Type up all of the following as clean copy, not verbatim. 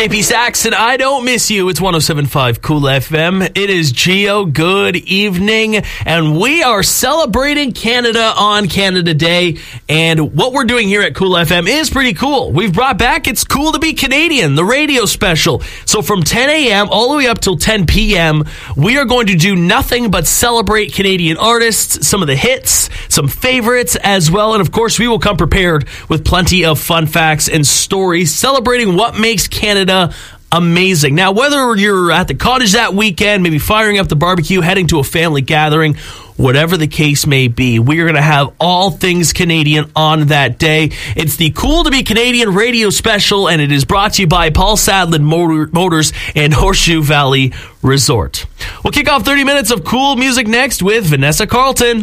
JP Saxon, I don't miss you. It's 107.5 Cool FM. It is Gio. Good evening. And we are celebrating Canada on Canada Day. And what we're doing here at Cool FM is pretty cool. We've brought back It's Cool to Be Canadian, the radio special. So from 10 a.m. all the way up till 10 p.m., we are going to do nothing but celebrate Canadian artists, some of the hits, some favorites as well. And of course, we will come prepared with plenty of fun facts and stories celebrating what makes Canada amazing. Now, whether you're at the cottage that weekend, maybe firing up the barbecue, heading to a family gathering, whatever the case may be, we are going to have all things Canadian on that day. It's the Cool to Be Canadian radio special, and it is brought to you by Paul Sadlin Motors and Horseshoe Valley Resort. We'll kick off 30 minutes of cool music next with Vanessa Carlton.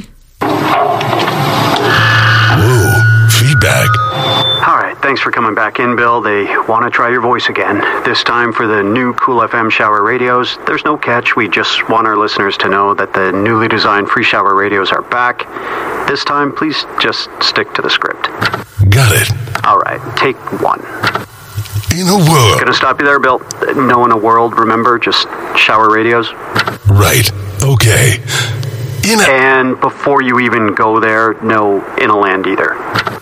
Whoa, feedback. All right, thanks for coming back in, Bill. They want to try your voice again. This time for the new Cool FM shower radios. There's no catch. We just want our listeners to know that the newly designed free shower radios are back. This time, please just stick to the script. Got it. All right, take one. In a world... Gonna stop you there, Bill. No in a world, remember? Just shower radios. Right, okay. And before you even go there, no in a land either.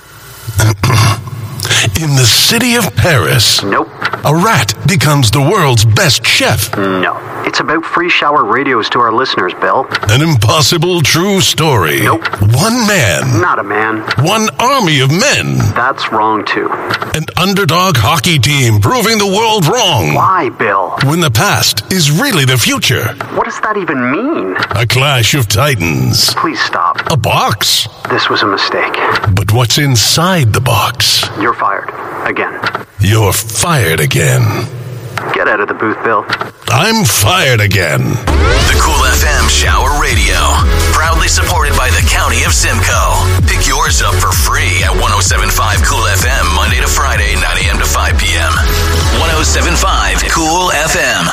In the city of Paris, nope. A rat becomes the world's best chef. No. It's about free shower radios to our listeners, Bill. An impossible true story. Nope. One man. Not a man. One army of men. That's wrong, too. An underdog hockey team proving the world wrong. Why, Bill? When the past is really the future. What does that even mean? A clash of titans. Please stop. A box. This was a mistake. But what's inside the box? You're fired. Again. You're fired again. Get out of the booth, Bill. I'm fired again. The Cool FM Shower Radio. Proudly supported by the County of Simcoe. Pick yours up for free at 107.5 Cool FM, Monday to Friday, 9 a.m. to 5 p.m. 107.5 Cool FM.